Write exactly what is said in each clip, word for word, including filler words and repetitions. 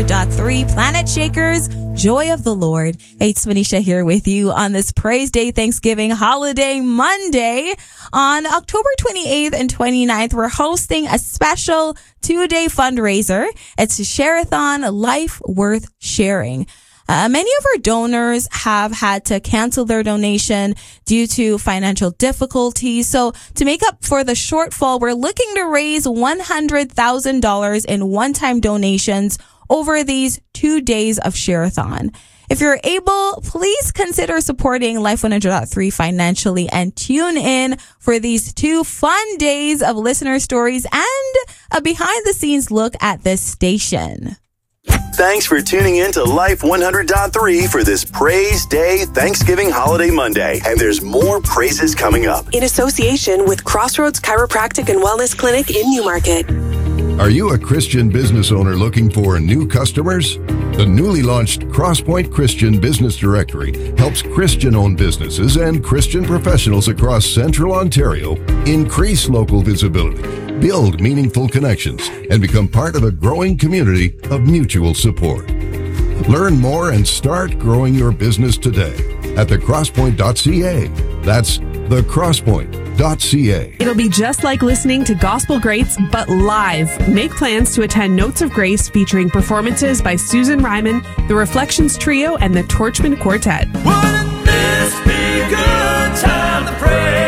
Three Planet Shakers, Joy of the Lord. Hey, it's Manisha here with you on this Praise Day Thanksgiving Holiday Monday. On October twenty-eighth and twenty-ninth, we're hosting a special two-day fundraiser. It's a Share-a-thon, Life Worth Sharing. Uh, many of our donors have had to cancel their donation due to financial difficulties. So to make up for the shortfall, we're looking to raise one hundred thousand dollars in one-time donations over these two days of Share-a-thon. If you're able, please consider supporting Life one hundred point three financially and tune in for these two fun days of listener stories and a behind-the-scenes look at this station. Thanks for tuning in to Life one hundred point three for this Praise Day Thanksgiving Holiday Monday. And there's more praises coming up. In association with Crossroads Chiropractic and Wellness Clinic in Newmarket. Are you a Christian business owner looking for new customers? The newly launched Crosspoint Christian Business Directory helps Christian-owned businesses and Christian professionals across Central Ontario increase local visibility, build meaningful connections, and become part of a growing community of mutual support. Learn more and start growing your business today at the crosspoint dot c a. That's the crosspoint dot c a. It'll be just like listening to Gospel Greats, but live. Make plans to attend Notes of Grace featuring performances by Susan Ryman, the Reflections Trio, and the Torchman Quartet. Wouldn't this be a good time to pray?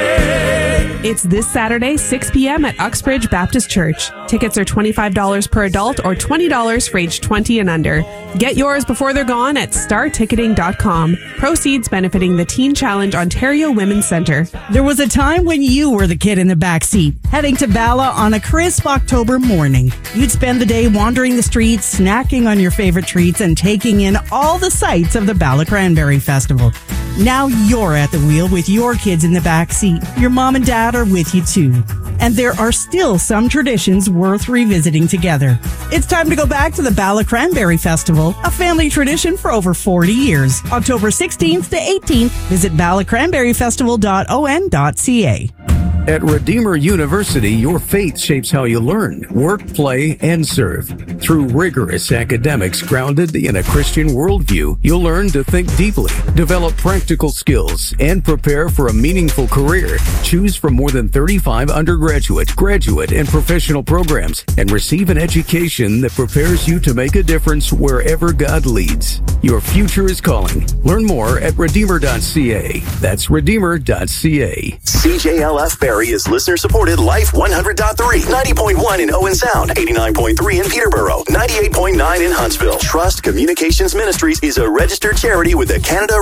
It's this Saturday, six p.m. at Uxbridge Baptist Church. Tickets are twenty-five dollars per adult or twenty dollars for age twenty and under. Get yours before they're gone at star ticketing dot com. Proceeds benefiting the Teen Challenge Ontario Women's Centre. There was a time when you were the kid in the back seat, heading to Bala on a crisp October morning. You'd spend the day wandering the streets, snacking on your favorite treats, and taking in all the sights of the Bala Cranberry Festival. Now you're at the wheel with your kids in the back seat. Your mom and dad are with you too. And there are still some traditions worth revisiting together. It's time to go back to the Bala Cranberry Festival, a family tradition for over forty years. October sixteenth to eighteenth, visit bala cranberry festival dot o n dot c a. At Redeemer University, your faith shapes how you learn, work, play, and serve. Through rigorous academics grounded in a Christian worldview, you'll learn to think deeply, develop practical skills, and prepare for a meaningful career. Choose from more than thirty-five undergraduate, graduate, and professional programs, and receive an education that prepares you to make a difference wherever God leads. Your future is calling. Learn more at redeemer dot c a. That's redeemer dot c a. C J L F Barrie is listener-supported Life one hundred point three, ninety point one in Owen Sound, eighty-nine point three in Peterborough, ninety-eight point nine in Huntsville. Trust Communications Ministries is a registered charity with the Canada